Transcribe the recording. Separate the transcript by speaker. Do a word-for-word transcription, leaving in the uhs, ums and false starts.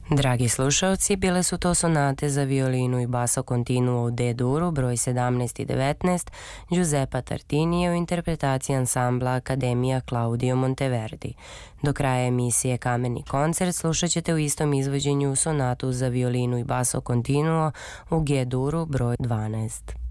Speaker 1: Dragi slušalci, bile su to sonate za violinu i basso continuo u D-duru broj sedamnaest i devetnaest Giuseppa Tartinija u interpretaciji ansambla Akademija Claudio Monteverdi. Do kraja emisije Kameni koncert slušat ćete u istom izvođenju sonatu za violinu i basso continuo u G-duru broj dvanaest.